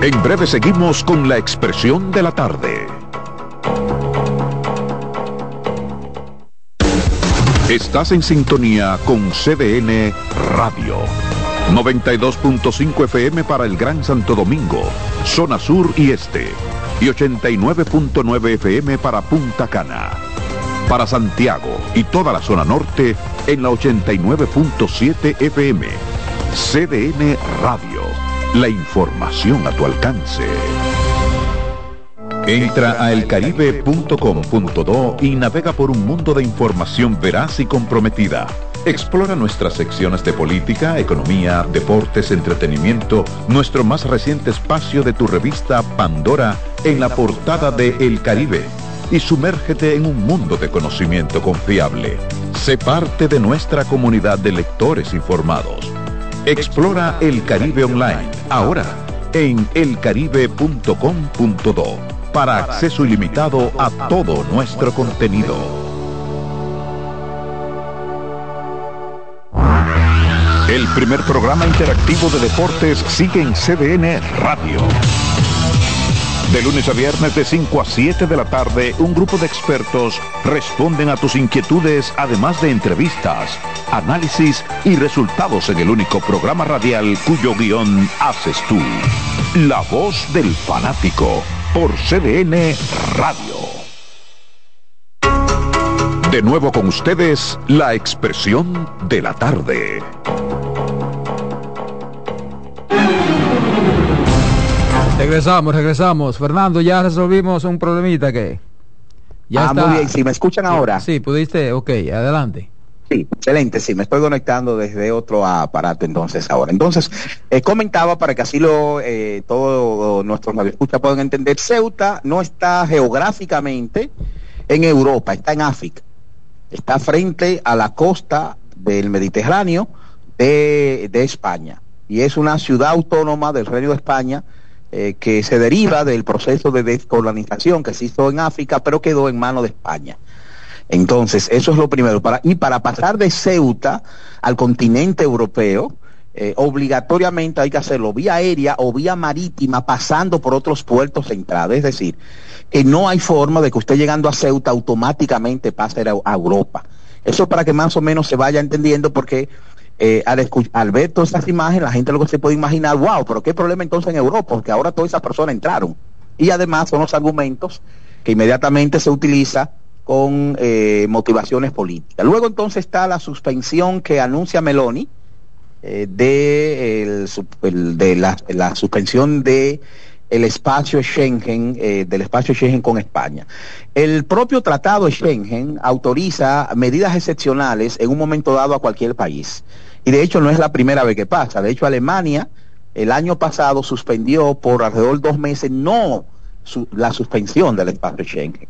En breve seguimos con la expresión de la tarde. Estás en sintonía con CDN Radio. 92.5 FM para el Gran Santo Domingo, zona sur y este. Y 89.9 FM para Punta Cana. Para Santiago y toda la zona norte en la 89.7 FM. CDN Radio. La información a tu alcance. Entra a elcaribe.com.do y navega por un mundo de información veraz y comprometida. Explora nuestras secciones de política, economía, deportes, entretenimiento, nuestro más reciente espacio de tu revista Pandora en la portada de El Caribe y sumérgete en un mundo de conocimiento confiable. Sé parte de nuestra comunidad de lectores informados. Explora El Caribe online, ahora en elcaribe.com.do, para acceso ilimitado a todo nuestro contenido. El primer programa interactivo de deportes sigue en CDN Radio. De lunes a viernes de 5 a 7 de la tarde, un grupo de expertos responden a tus inquietudes, además de entrevistas, análisis y resultados en el único programa radial cuyo guión haces tú. La voz del fanático, por CDN Radio. De nuevo con ustedes, la expresión de la tarde. Regresamos. Fernando, ya resolvimos un problemita que ya está. Muy bien, ¿sí me escuchan ahora? Sí, pudiste, ok, adelante. Sí, excelente, sí, me estoy conectando desde otro aparato entonces ahora. Entonces, comentaba para que así todos nuestros radioescuchas puedan entender, Ceuta no está geográficamente en Europa, está en África. Está frente a la costa del Mediterráneo de España. Y es una ciudad autónoma del Reino de España, que se deriva del proceso de descolonización que se hizo en África, pero quedó en manos de España. Entonces, eso es lo primero. Para pasar de Ceuta al continente europeo, obligatoriamente hay que hacerlo vía aérea o vía marítima, pasando por otros puertos de entrada. Es decir, que no hay forma de que usted llegando a Ceuta automáticamente pase a Europa. Eso para que más o menos se vaya entendiendo, porque al ver todas esas imágenes, la gente lo que se puede imaginar, wow, pero qué problema entonces en Europa, porque ahora todas esas personas entraron. Y además son los argumentos que inmediatamente se utiliza con motivaciones políticas. Luego entonces está la suspensión que anuncia Meloni, de la suspensión de el espacio Schengen, del espacio Schengen con España. El propio tratado de Schengen autoriza medidas excepcionales en un momento dado a cualquier país. Y de hecho no es la primera vez que pasa. De hecho, Alemania el año pasado suspendió por alrededor de 2 meses la suspensión del espacio Schengen.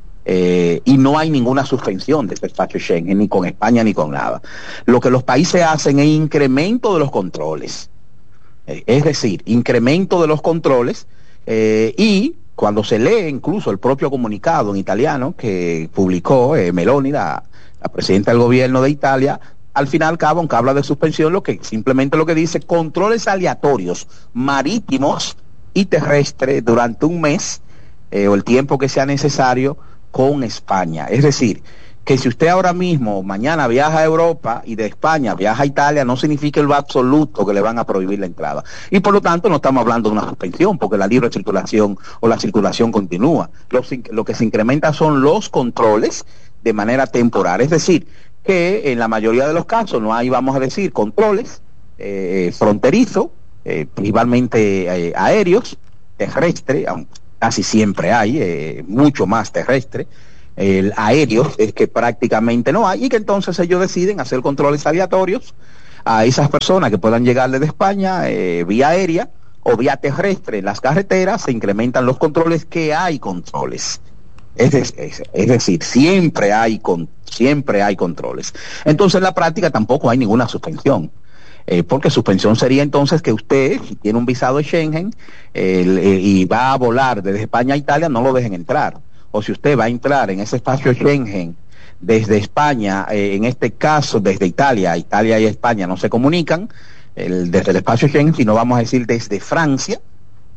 Y no hay ninguna suspensión de ese espacio Schengen, ni con España ni con nada. Lo que los países hacen es incremento de los controles. Es decir, incremento de los controles, y cuando se lee incluso el propio comunicado en italiano que publicó Meloni, la presidenta del gobierno de Italia, al final al cabo, aunque habla de suspensión, simplemente lo que dice, controles aleatorios marítimos y terrestres durante 1 mes, o el tiempo que sea necesario, con España. Es decir, que si usted ahora mismo, mañana viaja a Europa y de España viaja a Italia, no significa en lo absoluto que le van a prohibir la entrada. Y por lo tanto no estamos hablando de una suspensión, porque la libre circulación o la circulación continúa. Lo que se incrementa son los controles de manera temporal. Es decir, que en la mayoría de los casos no hay, vamos a decir, controles fronterizos, principalmente aéreos, terrestres, aunque casi siempre hay, mucho más terrestre. El aéreo es que prácticamente no hay, y que entonces ellos deciden hacer controles aleatorios a esas personas que puedan llegar desde España vía aérea o vía terrestre. En las carreteras se incrementan los controles, que hay controles. Es decir, siempre hay controles. Entonces en la práctica tampoco hay ninguna suspensión. Porque suspensión sería entonces que usted, si tiene un visado de Schengen y va a volar desde España a Italia, no lo dejen entrar. O si usted va a entrar en ese espacio Schengen desde España, en este caso desde Italia y España no se comunican, desde el espacio Schengen, sino vamos a decir desde Francia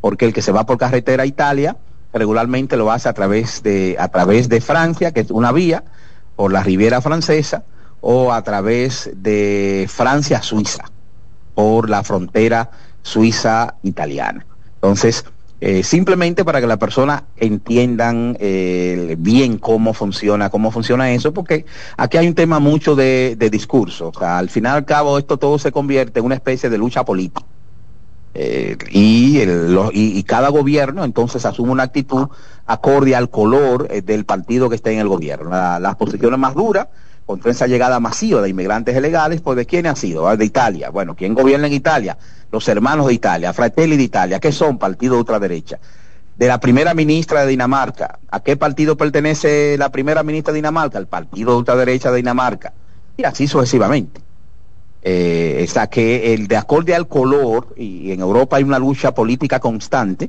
porque el que se va por carretera a Italia regularmente lo hace a través de Francia, que es una vía, por la Riviera Francesa, o a través de Francia a Suiza, por la frontera suiza-italiana. Entonces, simplemente para que las personas entiendan bien cómo funciona eso, porque aquí hay un tema mucho de discurso. O sea, al final y al cabo esto todo se convierte en una especie de lucha política. Y cada gobierno entonces asume una actitud acorde al color del partido que esté en el gobierno. Las posiciones más duras contra esa llegada masiva de inmigrantes ilegales, pues ¿de quién ha sido? De Italia. Bueno, ¿quién gobierna en Italia? Los hermanos de Italia, Fratelli de Italia, ¿qué son? Partido de ultraderecha. De la primera ministra de Dinamarca, ¿a qué partido pertenece la primera ministra de Dinamarca? Al partido de ultraderecha de Dinamarca. Y así sucesivamente. O sea que el de acorde al color, y en Europa hay una lucha política constante,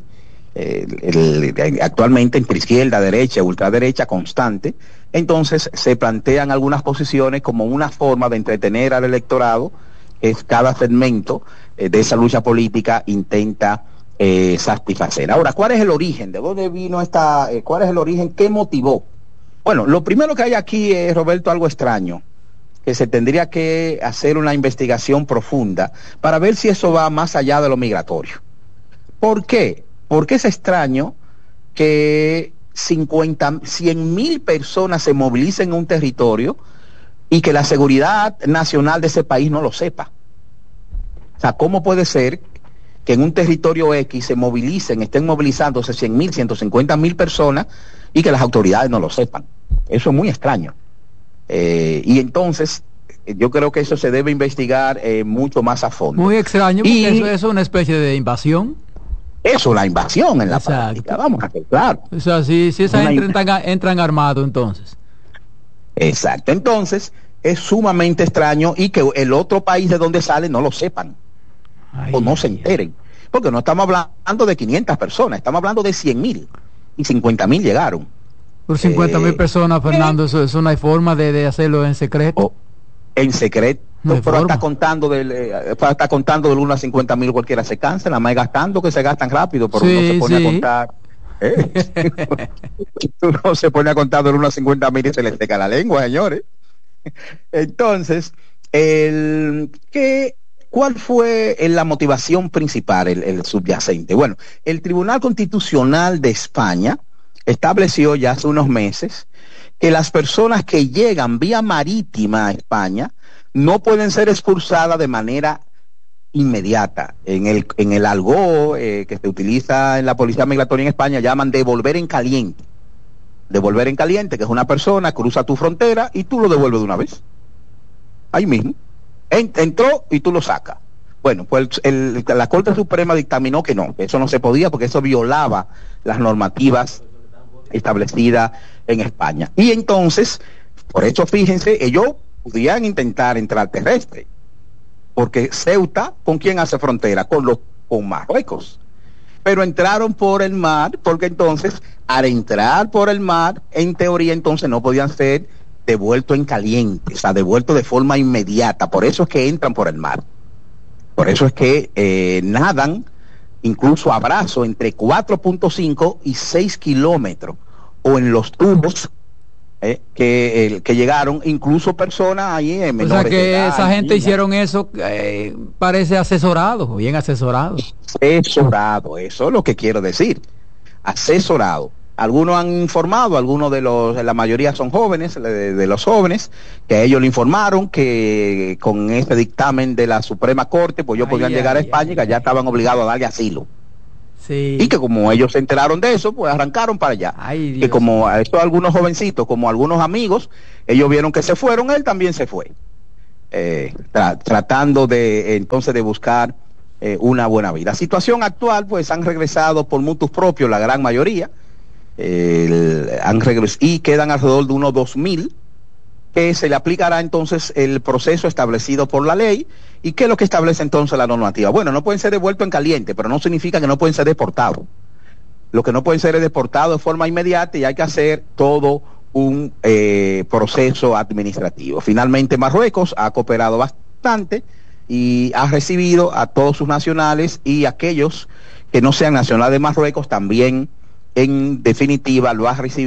actualmente entre izquierda, derecha, ultraderecha, constante. Entonces se plantean algunas posiciones como una forma de entretener al electorado, que es cada segmento de esa lucha política intenta satisfacer. Ahora, ¿cuál es el origen? ¿De dónde vino cuál es el origen? ¿Qué motivó? Bueno, lo primero que hay aquí es, Roberto, algo extraño, que se tendría que hacer una investigación profunda para ver si eso va más allá de lo migratorio. ¿Por qué? Porque es extraño que 100,000 personas se movilicen en un territorio y que la seguridad nacional de ese país no lo sepa. O sea, ¿cómo puede ser que en un territorio X estén movilizándose 100,000, 150,000 personas y que las autoridades no lo sepan? Eso es muy extraño. Y entonces yo creo que eso se debe investigar mucho más a fondo. Muy extraño, porque eso es una especie de invasión. Es una invasión en la práctica, vamos a ser claros. O sea, si esa gente entran armados, entonces. Exacto, entonces es sumamente extraño y que el otro país de donde sale no lo sepan, o no se enteren, porque no estamos hablando de 500 personas, estamos hablando de 100,000 y 50,000 llegaron. Por 50,000 personas, Fernando, eso no hay forma de hacerlo en secreto. En secreto, no pero está contando del 1 a 50,000, cualquiera se cansa, nada más gastando, que se gastan rápido, pero uno se pone a contar. Uno se pone a contar del 1 a 50,000 y se le seca la lengua, señores. Entonces, ¿cuál fue la motivación principal, el subyacente? Bueno, el Tribunal Constitucional de España estableció ya hace unos meses que las personas que llegan vía marítima a España no pueden ser expulsadas de manera inmediata. En el algo que se utiliza en la policía migratoria en España llaman devolver en caliente. Devolver en caliente, que es una persona, cruza tu frontera y tú lo devuelves de una vez. Ahí mismo. Entró y tú lo sacas. Bueno, pues la Corte Suprema dictaminó que no, que eso no se podía porque eso violaba las normativas establecidas en España. Y entonces, por eso fíjense, ellos podían intentar entrar terrestre, porque Ceuta, ¿con quién hace frontera? Con Marruecos. Pero entraron por el mar, porque entonces, al entrar por el mar, en teoría entonces no podían ser devueltos en caliente, o sea, devueltos de forma inmediata. Por eso es que entran por el mar. Por eso es que nadan, incluso a brazo, entre 4.5 y 6 kilómetros, o en los tubos que llegaron, incluso personas ahí en menores. O sea que edad, esa gente hicieron eso, parece asesorado, bien asesorado. Asesorado, eso es lo que quiero decir. Asesorado. Algunos han informado, la mayoría son jóvenes, de los jóvenes, que a ellos le informaron que con este dictamen de la Suprema Corte, pues ellos podían llegar a España y que allá estaban obligados a darle asilo. Sí. Y que como ellos se enteraron de eso, pues arrancaron para allá. Que como a estos algunos jovencitos, como algunos amigos, ellos vieron que se fueron, él también se fue. Tratando entonces de buscar una buena vida. La situación actual, pues han regresado por mutuos propios la gran mayoría. Han regresado y quedan alrededor de unos 2,000 que se le aplicará entonces el proceso establecido por la ley. ¿Y qué es lo que establece entonces la normativa? Bueno, no pueden ser devueltos en caliente, pero no significa que no pueden ser deportados. Lo que no pueden ser es deportados de forma inmediata y hay que hacer todo un proceso administrativo. Finalmente Marruecos ha cooperado bastante y ha recibido a todos sus nacionales y aquellos que no sean nacionales de Marruecos también, en definitiva, lo ha recibido